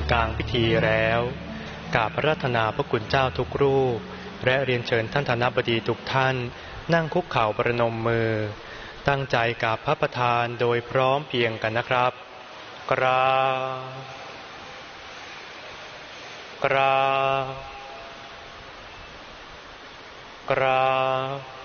กลางพิธีแล้วกราบอาราธนาพระคุณเจ้าทุกรูปและเรียนเชิญท่านธนบดีทุกท่านนั่งคุกเข่าประนมมือตั้งใจกราบพระประธานโดยพร้อมเพรียงกันนะครับกราบกราบกราบ